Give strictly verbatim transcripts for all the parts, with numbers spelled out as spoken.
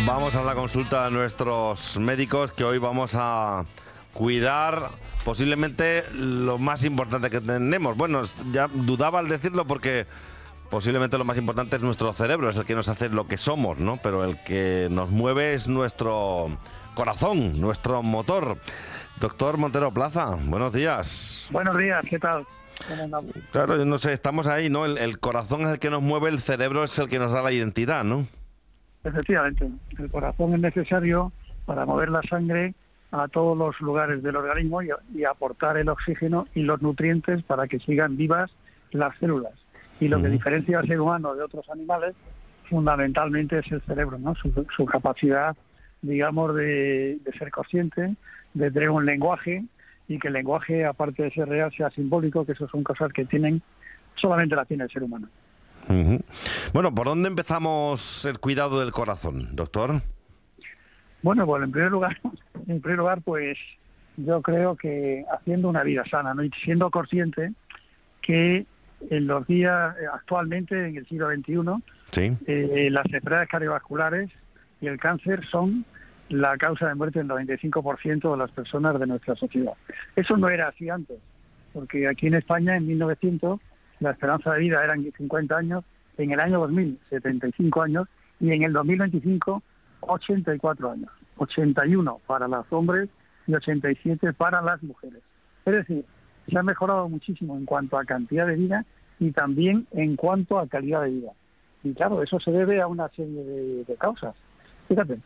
Vamos a la consulta de nuestros médicos, que hoy vamos a cuidar posiblemente lo más importante que tenemos. Bueno, ya dudaba al decirlo porque posiblemente lo más importante es nuestro cerebro, es el que nos hace lo que somos, ¿no? Pero el que nos mueve es nuestro corazón, nuestro motor. Doctor Montero Plaza, buenos días. Buenos días, ¿qué tal? Claro, yo no sé, estamos ahí, ¿no? El, el corazón es el que nos mueve, el cerebro es el que nos da la identidad, ¿no? Efectivamente, el corazón es necesario para mover la sangre a todos los lugares del organismo y, y aportar el oxígeno y los nutrientes para que sigan vivas las células. Y lo uh-huh. que diferencia al ser humano de otros animales fundamentalmente es el cerebro, ¿no? Su, su capacidad, digamos, de, de ser consciente, de tener un lenguaje y que el lenguaje, aparte de ser real, sea simbólico, que eso son cosas que tienen solamente la tiene el ser humano. Uh-huh. Bueno, ¿por dónde empezamos el cuidado del corazón, doctor? Bueno, pues en primer lugar, en primer lugar, pues yo creo que haciendo una vida sana, ¿no? Y siendo consciente que en los días actualmente, en el siglo veintiuno, sí. eh, las enfermedades cardiovasculares y el cáncer son la causa de muerte del noventa y cinco por ciento de las personas de nuestra sociedad. Eso no era así antes, porque aquí en España, en mil novecientos, la esperanza de vida eran cincuenta años, en el año dos mil, setenta y cinco años, y en el dos mil veinticinco, ochenta y cuatro años. ochenta y uno para los hombres y ochenta y siete para las mujeres. Es decir, se ha mejorado muchísimo en cuanto a cantidad de vida y también en cuanto a calidad de vida. Y claro, eso se debe a una serie de, de causas. Fíjate,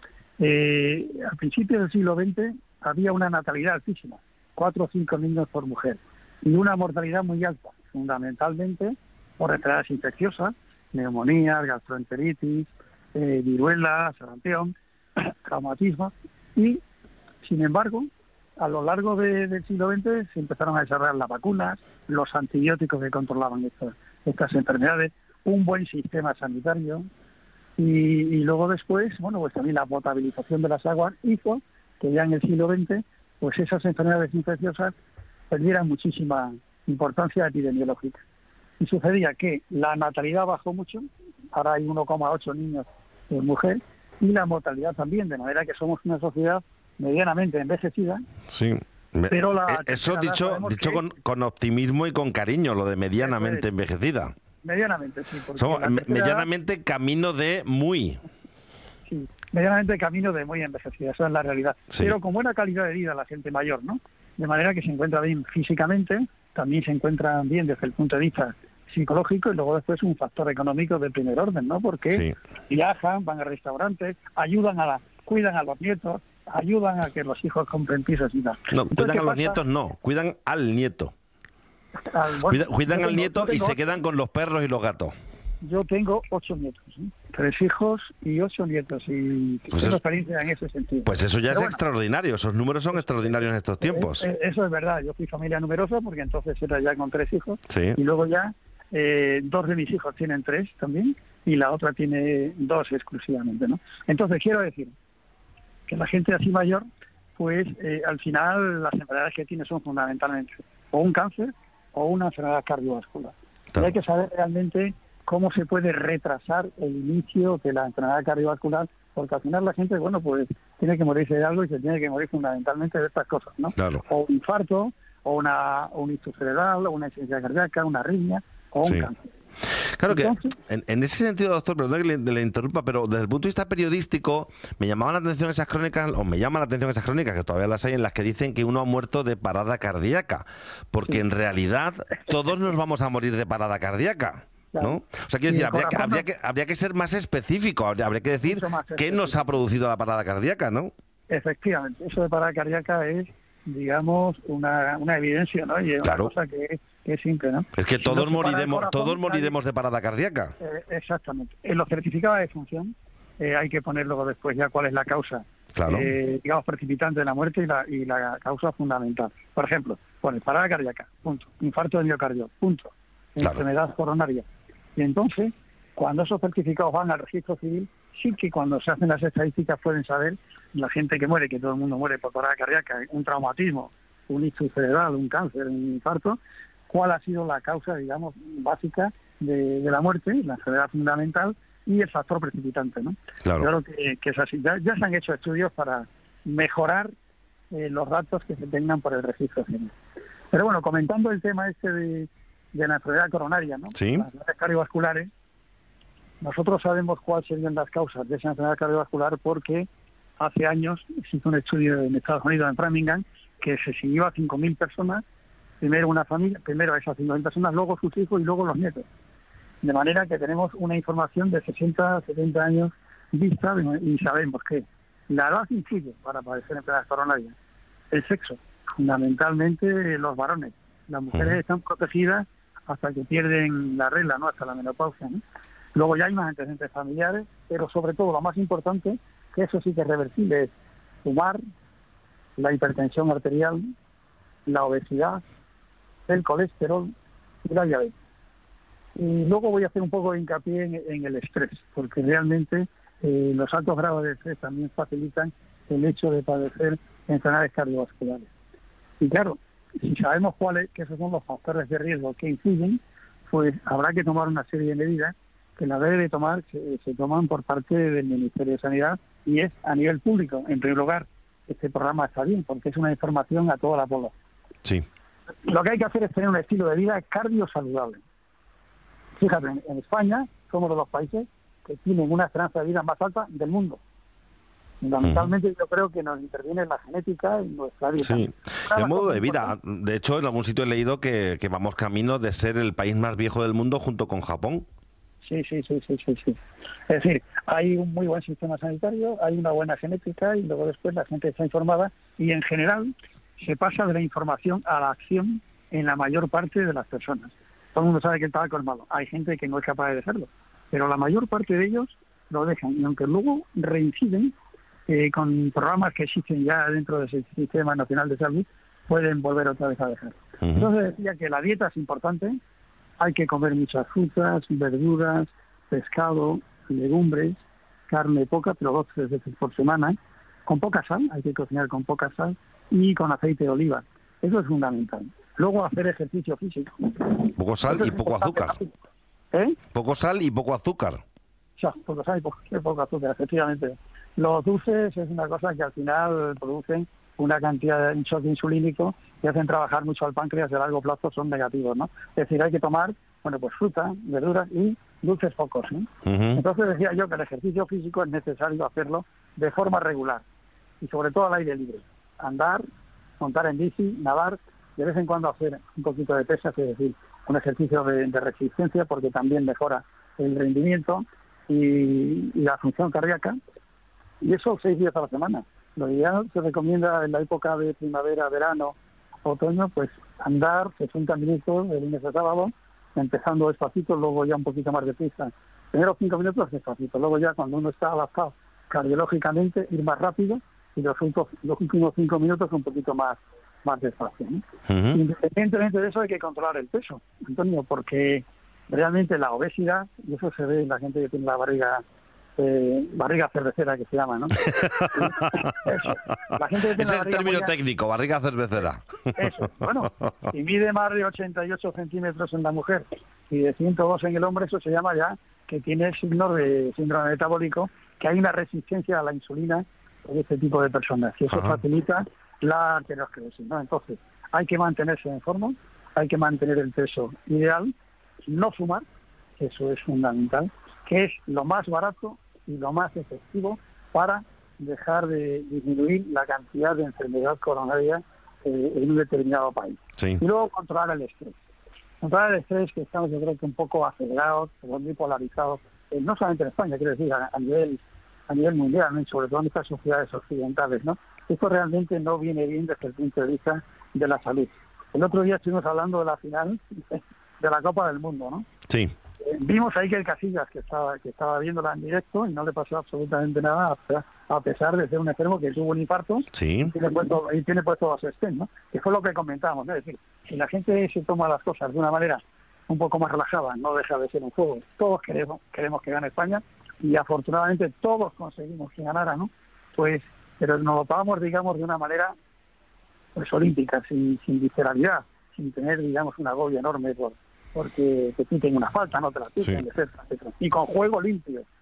eh, al principio del siglo veinte había una natalidad altísima, cuatro o cinco niños por mujer, y una mortalidad muy alta, fundamentalmente por enfermedades infecciosas, neumonías, gastroenteritis, eh, viruela, sarampión, traumatismo, y sin embargo, a lo largo de, del siglo veinte se empezaron a desarrollar las vacunas, los antibióticos que controlaban estas, estas enfermedades, un buen sistema sanitario, y, y luego después, bueno, pues también la potabilización de las aguas hizo que ya en el siglo veinte, pues esas enfermedades infecciosas perdieran muchísima importancia epidemiológica. Y sucedía que la natalidad bajó mucho, ahora hay uno coma ocho niños por mujer, y la mortalidad también, de manera que somos una sociedad medianamente envejecida. Sí, pero la eso dicho, dicho con, con optimismo y con cariño, lo de medianamente es, envejecida. Medianamente, sí. Somos medianamente edad, camino de muy... Sí, medianamente camino de muy envejecida, esa es la realidad. Sí. Pero con buena calidad de vida la gente mayor, ¿no? De manera que se encuentra bien físicamente, también se encuentran bien desde el punto de vista psicológico y luego después un factor económico de primer orden, ¿no? Porque sí. viajan, van a restaurantes, ayudan a la, cuidan a los nietos, ayudan a que los hijos compren pisos y tal. No, Entonces, cuidan a los pasa? nietos no, cuidan al nieto. Al, bueno, Cuida, cuidan tengo, al nieto y se quedan con los perros y los gatos. Yo tengo ocho nietos, ¿eh? tres hijos y ocho nietos, y pues tengo experiencia en ese sentido. Pues eso ya Pero es bueno, extraordinario, esos números son extraordinarios en estos tiempos. Eh, eso es verdad, yo fui familia numerosa porque entonces era ya con tres hijos, sí. y luego ya eh, dos de mis hijos tienen tres también, y la otra tiene dos exclusivamente, ¿no? Entonces quiero decir que la gente así mayor, pues eh, al final las enfermedades que tiene son fundamentalmente o un cáncer o una enfermedad cardiovascular. Claro. Y hay que saber realmente cómo se puede retrasar el inicio de la enfermedad cardiovascular, porque al final la gente, bueno, pues tiene que morirse de algo y se tiene que morir fundamentalmente de estas cosas, ¿no? Claro. O un infarto, o una o un ictus cerebral, o una insuficiencia cardíaca, una arritmia, o un sí. cáncer. Claro que Entonces, en, en ese sentido, doctor, perdón que le, le interrumpa, pero desde el punto de vista periodístico me llamaban la atención esas crónicas, o me llaman la atención esas crónicas, que todavía las hay, en las que dicen que uno ha muerto de parada cardíaca, porque sí. en realidad todos nos vamos a morir de parada cardíaca. ¿No? O sea, quiero decir, habría que, habría, que, habría que ser más específico, habría, habría que decir qué nos ha producido la parada cardíaca, ¿no? Efectivamente, eso de parada cardíaca es, digamos, una, una evidencia, ¿no? Y es claro. una cosa que es, que es simple, ¿no? Es que si todos no moriremos, corazón, todos moriremos hay, de parada cardíaca. Eh, exactamente. En los certificados de defunción eh, hay que poner luego después ya cuál es la causa, claro. eh, digamos, precipitante de la muerte y la, y la causa fundamental. Por ejemplo, pone parada cardíaca, punto. Infarto de miocardio, punto. Claro. Enfermedad coronaria. Y entonces, cuando esos certificados van al registro civil, sí que cuando se hacen las estadísticas pueden saber la gente que muere, que todo el mundo muere por parada cardíaca, un traumatismo, un ictus cerebral, un cáncer, un infarto, cuál ha sido la causa, digamos, básica de, de la muerte, la enfermedad fundamental, y el factor precipitante, ¿no? Claro. Yo creo que, que es así. Ya, ya se han hecho estudios para mejorar eh, los datos que se tengan por el registro civil. Pero bueno, comentando el tema este de, de la enfermedad coronaria, ¿no? Sí. Las enfermedades cardiovasculares, nosotros sabemos cuáles serían las causas de esa enfermedad cardiovascular porque hace años existe un estudio en Estados Unidos, en Framingham, que se siguió a cinco mil personas, primero una familia, primero a esas cinco mil personas, luego sus hijos y luego los nietos. De manera que tenemos una información de sesenta, setenta años vista y sabemos que la edad influye para padecer enfermedades coronarias. El sexo, fundamentalmente los varones. Las mujeres uh-huh. están protegidas hasta que pierden la regla, ¿no? Hasta la menopausia, ¿no? Luego ya hay más antecedentes familiares, pero sobre todo lo más importante, que eso sí que es reversible, es fumar, la hipertensión arterial, la obesidad, el colesterol y la diabetes. Y luego voy a hacer un poco de hincapié en, en el estrés, porque realmente eh, los altos grados de estrés también facilitan el hecho de padecer enfermedades cardiovasculares. Y claro, si sabemos cuáles, que esos son los factores de riesgo que inciden, pues habrá que tomar una serie de medidas que la debe de tomar, se, se toman por parte del Ministerio de Sanidad y es a nivel público. En primer lugar, este programa está bien porque es una información a toda la población. Sí. Lo que hay que hacer es tener un estilo de vida cardiosaludable. Fíjate, en, en España somos de los países que tienen una esperanza de vida más alta del mundo. Fundamentalmente uh-huh. yo creo que nos interviene la genética y nuestra vida. Sí, el modo de vida. De hecho, en algún sitio he leído que, que vamos camino de ser el país más viejo del mundo junto con Japón. Sí, sí, sí, sí, sí, sí. Es decir, hay un muy buen sistema sanitario, hay una buena genética y luego después la gente está informada y en general se pasa de la información a la acción en la mayor parte de las personas. Todo el mundo sabe que el tabaco es malo. Hay gente que no es capaz de dejarlo, pero la mayor parte de ellos lo dejan y aunque luego reinciden eh, con programas que existen ya dentro del Sistema Nacional de Salud, pueden volver otra vez a dejarlo. Uh-huh. Entonces decía que la dieta es importante. Hay que comer muchas frutas, verduras, pescado, legumbres, carne poca, pero dos tres veces por semana, con poca sal, hay que cocinar con poca sal, y con aceite de oliva. Eso es fundamental. Luego hacer ejercicio físico. Poco sal y poco azúcar. ¿Eh? Poco sal y poco azúcar. Ya, poco sal y poco, y poco azúcar, efectivamente. Los dulces es una cosa que al final producen una cantidad de choque insulínico que hacen trabajar mucho al páncreas y a largo plazo son negativos, ¿no? Es decir, hay que tomar, bueno, pues fruta, verduras y dulces pocos, ¿no? Uh-huh. Entonces decía yo que el ejercicio físico es necesario hacerlo de forma regular y sobre todo al aire libre. Andar, montar en bici, nadar, de vez en cuando hacer un poquito de pesas, es decir, un ejercicio de, de resistencia porque también mejora el rendimiento y, y la función cardíaca, y eso seis días a la semana. Lo ideal se recomienda en la época de primavera, verano, otoño, pues andar sesenta minutos de lunes a sábado, empezando despacito, luego ya un poquito más de prisa. Primero cinco minutos despacito, luego ya cuando uno está adaptado cardiológicamente, ir más rápido y los últimos, los últimos cinco minutos un poquito más, más despacio, ¿no? Uh-huh. Independientemente de eso hay que controlar el peso, Antonio, porque realmente la obesidad, y eso se ve en la gente que tiene la barriga Eh, barriga cervecera, que se llama, ¿no? Eso. La gente que tiene es la el término muy... técnico, barriga cervecera. Eso, bueno, si mide más de ochenta y ocho centímetros en la mujer y de ciento dos en el hombre, eso se llama ya que tiene signos de síndrome metabólico, que hay una resistencia a la insulina de este tipo de personas, y eso Ajá. facilita la arteriosclerosis, ¿no? Entonces, hay que mantenerse en forma, hay que mantener el peso ideal, no fumar, eso es fundamental, que es lo más barato y lo más efectivo para dejar de disminuir la cantidad de enfermedad coronaria eh, en un determinado país. Sí. Y luego controlar el estrés. Controlar el estrés, que estamos yo creo que un poco acelerados, muy polarizados, eh, no solamente en España, quiero decir, a, a nivel a nivel mundial, ¿no? Y sobre todo en estas sociedades occidentales, ¿no? Esto realmente no viene bien desde el punto de vista de la salud. El otro día estuvimos hablando de la final de la Copa del Mundo, ¿no? Sí. Vimos ahí que el Casillas, que estaba que estaba viéndola en directo y no le pasó absolutamente nada, a pesar de ser un enfermo que tuvo un infarto sí. y tiene puesto, y tiene puesto Vasestén, ¿no? Que fue lo que comentábamos, ¿no? Es decir, si la gente se toma las cosas de una manera un poco más relajada, no deja de ser un juego. Todos queremos queremos que gane España y afortunadamente todos conseguimos que ganara, ¿no? Pues, pero nos lo tomamos, digamos, de una manera pues olímpica, sin, sin visceralidad, sin tener, digamos, un agobio enorme por porque te piten una falta, no te la piten, sí. etcétera, etcétera. Y con juego limpio,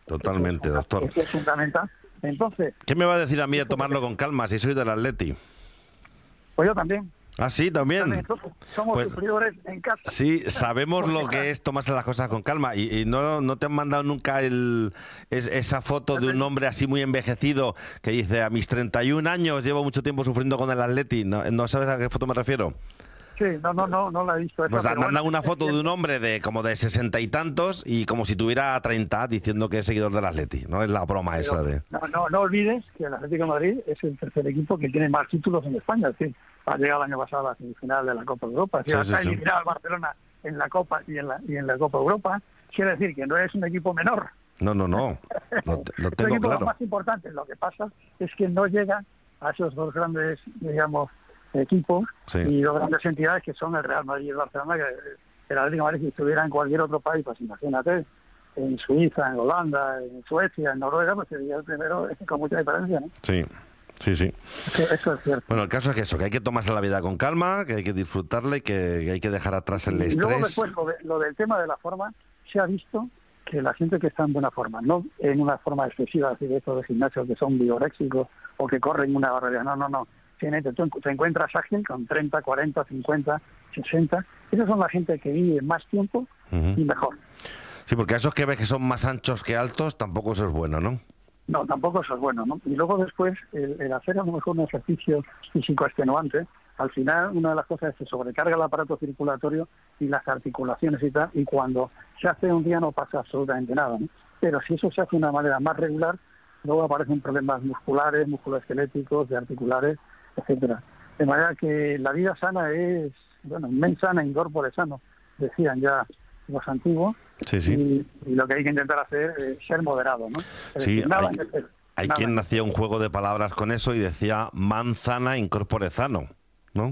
totalmente, doctor. Eso es fundamental. Entonces, ¿qué me va a decir a mí de tomarlo con calma si soy del Atleti? Pues yo también. Ah, sí, también. Entonces, somos Pues, superiores en casa. sí, sabemos lo que es tomarse las cosas con calma. Y, y no, no te han mandado nunca el, es, esa foto de un hombre así muy envejecido que dice, a mis treinta y un años llevo mucho tiempo sufriendo con el Atleti. ¿No, ¿no sabes a qué foto me refiero? Sí, no, no, no, no la he visto. Esa, Pues han bueno, dado una foto de un hombre de como de sesenta y tantos y como si tuviera treinta diciendo que es seguidor del Atleti. No es la broma pero, esa de... No, no, no olvides que el Atlético de Madrid es el tercer equipo que tiene más títulos en España. Es decir, ha llegado el año pasado a la semifinal de la Copa de Europa. Es decir, Sí, sí, ha sí. eliminado al Barcelona en la Copa y en la, y en la Copa de Europa. Quiere decir que no es un equipo menor. No, no, no. Lo, lo Es tengo un equipo claro. más importante. Lo que pasa es que no llega a esos dos grandes, digamos, equipos Sí. y dos grandes entidades que son el Real Madrid y el Barcelona, que el Atlético de Madrid, si estuviera en cualquier otro país, pues imagínate, en Suiza, en Holanda, en Suecia, en Noruega, pues sería el primero con mucha diferencia, ¿no? Sí, sí, sí. Eso, eso es cierto. Bueno, el caso es que eso, que hay que tomarse la vida con calma, que hay que disfrutarla y que, que hay que dejar atrás el Y luego estrés. después, lo, de- lo del tema de la forma, se ha visto que la gente que está en buena forma, no en una forma excesiva, así de estos de gimnasios que son bioréxicos o que corren una barbaridad, no, no, no. Tiene- Te, te encuentras ágil con treinta, cuarenta, cincuenta, sesenta. Esas son la gente que vive más tiempo Ujú. y mejor. Sí, porque a esos que ves que son más anchos que altos, tampoco eso es bueno, ¿no? No, tampoco eso es bueno, ¿no? Y luego después, el, el hacer a lo mejor un ejercicio físico extenuante, al final una de las cosas es que sobrecarga el aparato circulatorio y las articulaciones y tal, y cuando se hace un día no pasa absolutamente nada, ¿no? Pero si eso se hace de una manera más regular, luego aparecen problemas musculares, musculoesqueléticos, de articulares, etcétera. De manera que la vida sana es, bueno, mens sana in corpore sano, decían ya los antiguos. Sí, sí. Y, y lo que hay que intentar hacer es ser moderado, ¿no? Es Sí, decir, nada hay- en exceso, Hay nada. quien hacía un juego de palabras con eso y decía manzana incorpore sano, ¿no?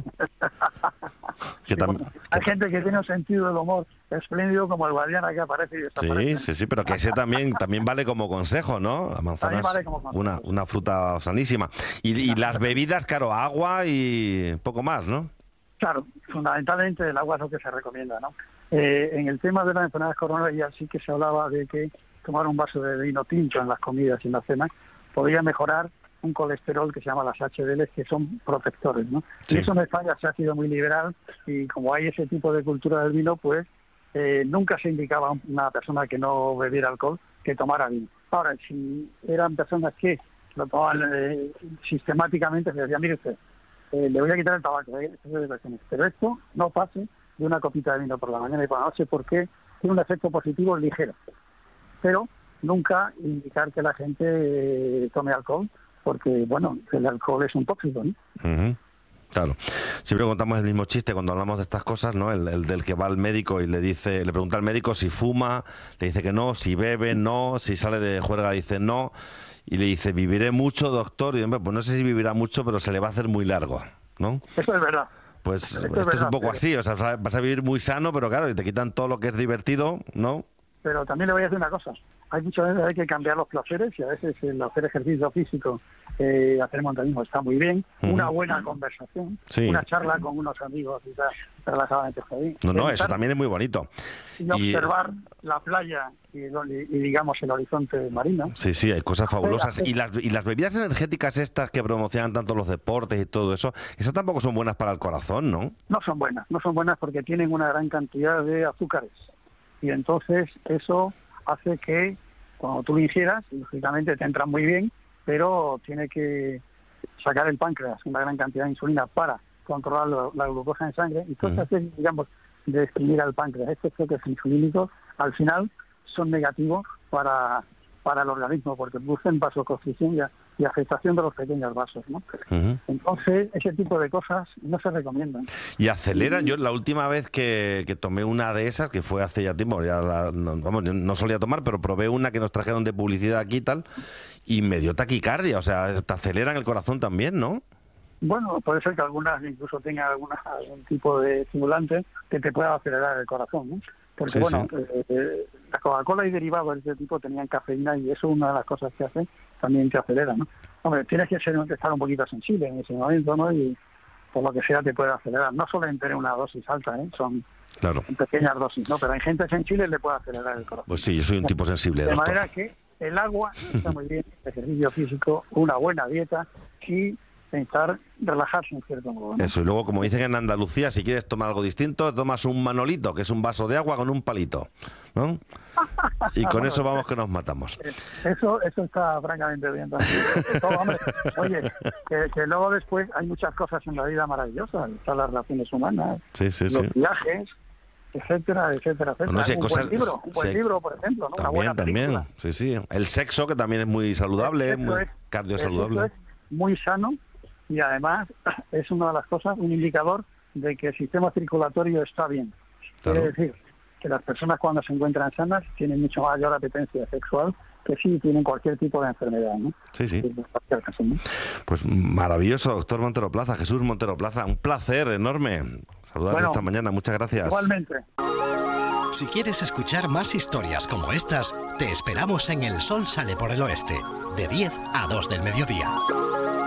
Que tam- Bueno, hay que- gente que tiene un sentido del humor espléndido como el Guadiana que aparece y desaparece. Sí, sí, sí, pero que ese también también vale como consejo, ¿no? La manzana También vale es como consejo. una, una fruta sanísima. Y, y las bebidas, claro, agua y poco más, ¿no? Claro, fundamentalmente el agua es lo que se recomienda, ¿no? Eh, en el tema de las enfermedades coronarias sí que se hablaba de que tomar un vaso de vino tinto en las comidas y en la cena podría mejorar un colesterol que se llama las H D L, que son protectores, ¿no? Sí. Y eso en España se ha sido muy liberal y como hay ese tipo de cultura del vino, pues eh, nunca se indicaba a una persona que no bebiera alcohol que tomara vino. Ahora, si eran personas que lo tomaban eh, sistemáticamente, se decía, mire usted, eh, le voy a quitar el tabaco, eh, esto es de versiones, pero esto no pase de una copita de vino por la mañana y por la noche porque tiene un efecto positivo ligero. Pero nunca indicar que la gente eh, tome alcohol, porque, bueno, el alcohol es un tóxico, ¿no? Ujú. Claro. Siempre contamos el mismo chiste cuando hablamos de estas cosas, ¿no? El, el del que va al médico y le dice, le pregunta al médico si fuma, le dice que no, si bebe, no, si sale de juerga dice no, y le dice, viviré mucho, doctor, y dice, pues no sé si vivirá mucho, pero se le va a hacer muy largo, ¿no? Eso es verdad. Pues Esto esto es es verdad, un poco pero- así, o sea, vas a vivir muy sano, pero claro, y te quitan todo lo que es divertido, ¿no? Pero también le voy a decir una cosa. Hay muchas veces hay que cambiar los placeres y a veces el hacer ejercicio físico, eh, hacer montañismo está muy bien. Ujú. Una buena conversación, Sí. una charla con unos amigos y tal, relajadamente está bien. No, no, eso Estar también es muy bonito. Y Y- observar la playa y, y, y, digamos el horizonte marino. Sí, sí, hay cosas fabulosas. hacer- Y las, y las bebidas energéticas estas que promocionan tanto los deportes y todo eso, esas tampoco son buenas para el corazón, ¿no? No son buenas, no son buenas porque tienen una gran cantidad de azúcares. Y entonces eso hace que cuando tú lo ingieras, lógicamente te entra muy bien, pero tiene que sacar el páncreas una gran cantidad de insulina para controlar lo- la glucosa en sangre. Y todas Ujú. estas, digamos, de exprimir al páncreas, estos choques insulínicos, al final son negativos para, para el organismo porque producen vasoconstricción y, a- y afectación de los pequeños vasos, ¿no? Ujú. Entonces, ese tipo de cosas no se recomiendan. Y aceleran. Yo la última vez que, que tomé una de esas, que fue hace ya tiempo, ya la- no, vamos, yo no solía tomar, pero probé una que nos trajeron de publicidad aquí y tal, y me dio taquicardia. O sea, te aceleran el corazón también, ¿no? Bueno, puede ser que algunas incluso tengan alguna, algún tipo de estimulante que te pueda acelerar el corazón, ¿no? Porque, Sí, bueno, sí. eh, eh, la Coca-Cola y derivados de este tipo tenían cafeína y eso es una de las cosas que hace, también te acelera, ¿no? Hombre, tienes que ser, estar un poquito sensible en ese momento, ¿no? Y por lo que sea te puede acelerar. No suelen tener una dosis alta, ¿eh? Son Claro. pequeñas dosis, ¿no? Pero hay gente sensible le puede acelerar el corazón. Pues sí, yo soy un tipo sensible, De doctor. manera que el agua está muy bien, el ejercicio físico, una buena dieta y intentar relajarse en cierto modo, ¿no? Eso, y luego, como dicen en Andalucía, si quieres tomar algo distinto, tomas un manolito, que es un vaso de agua con un palito, ¿no? Y con Bueno, eso vamos que nos matamos. Eso eso está francamente bien también. Todo, hombre, oye, que, que luego después hay muchas cosas en la vida maravillosas. Están las relaciones humanas, Sí, sí, los sí. viajes, etcétera, etcétera, etcétera. No sé, un cosas- buen libro, un buen sí. libro, por ejemplo, ¿no? Una También, buena también. película. Sí, sí. El sexo, que también es muy saludable, Eso muy es- cardiosaludable. eso es muy sano y además es una de las cosas, un indicador de que el sistema circulatorio está bien. Claro. Quiere decir que las personas cuando se encuentran sanas tienen mucho mayor apetencia sexual que si tienen cualquier tipo de enfermedad, ¿no? Sí, sí. En cualquier caso, ¿no? Pues maravilloso, doctor Montero Plaza, Jesús Montero Plaza. Un placer enorme saludarles Bueno, esta mañana. Muchas gracias. Igualmente. Si quieres escuchar más historias como estas, te esperamos en El Sol Sale por el Oeste, de diez a dos del mediodía.